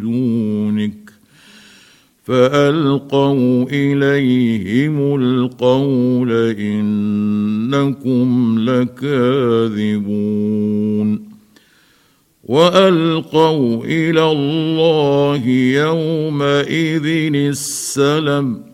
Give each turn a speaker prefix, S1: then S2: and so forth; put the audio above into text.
S1: دونك فألقوا إليهم القول إنكم لكاذبون وألقوا إلى الله يومئذ السلم